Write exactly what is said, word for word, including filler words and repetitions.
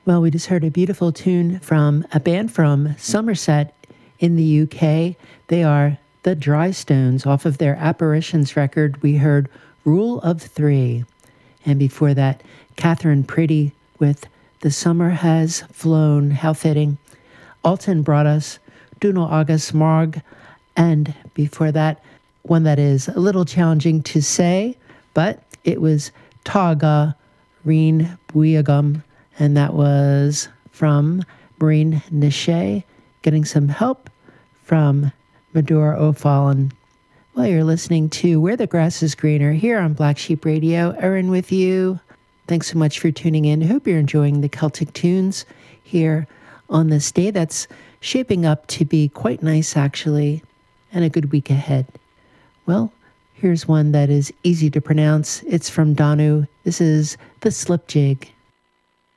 Well, we just heard a beautiful tune from a band from Somerset in the U K. They are the Dry Stones. Off of their Apparitions record, we heard Rule of Three. And before that, Catherine Pretty with The Summer Has Flown. How fitting. Alton brought us Duno Agus Marg. And before that, one that is a little challenging to say, but it was Taga Reen Buiagum. And that was from Marine Niche, getting some help from Medora O'Fallon. Well, you're listening to Where the Grass is Greener here on Black Sheep Radio. Erin with you. Thanks so much for tuning in. Hope you're enjoying the Celtic tunes here on this day that's shaping up to be quite nice, actually, and a good week ahead. Well, here's one that is easy to pronounce. It's from Danu. This is The Slip Jig.